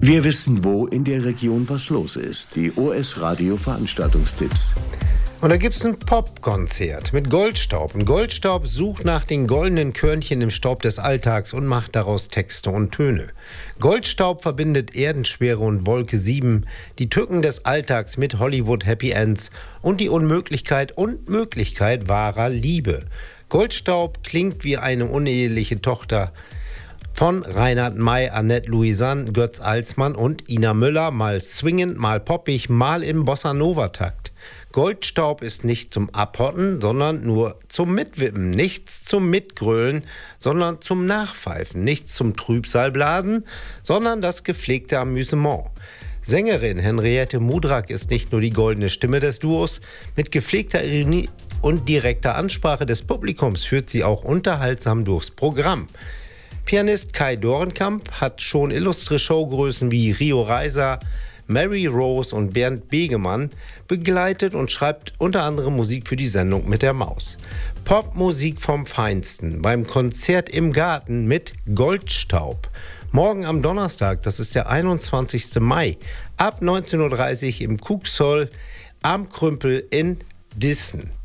Wir wissen, wo in der Region was los ist. Die OS Radio Veranstaltungstipps. Und da gibt es ein Popkonzert mit Goldstaub. Und Goldstaub sucht nach den goldenen Körnchen im Staub des Alltags und macht daraus Texte und Töne. Goldstaub verbindet Erdenschwere und Wolke 7, die Tücken des Alltags mit Hollywood Happy Ends und die Unmöglichkeit und Möglichkeit wahrer Liebe. Goldstaub klingt wie eine uneheliche Tochter von Reinhard May, Annette Louisanne, Götz Alsmann und Ina Müller, mal swingend, mal poppig, mal im Bossa-Nova-Takt. Goldstaub ist nicht zum Abhotten, sondern nur zum Mitwippen. Nichts zum Mitgrölen, sondern zum Nachpfeifen. Nichts zum Trübsalblasen, sondern das gepflegte Amüsement. Sängerin Henriette Mudrak ist nicht nur die goldene Stimme des Duos. Mit gepflegter Ironie und direkter Ansprache des Publikums führt sie auch unterhaltsam durchs Programm. Pianist Kai Dorenkamp hat schon illustre Showgrößen wie Rio Reiser, Mary Rose und Bernd Begemann begleitet und schreibt unter anderem Musik für die Sendung mit der Maus. Popmusik vom Feinsten beim Konzert im Garten mit Goldstaub. Morgen am Donnerstag, das ist der 21. Mai, ab 19.30 Uhr im Kuxoll am Krümpel in Dissen.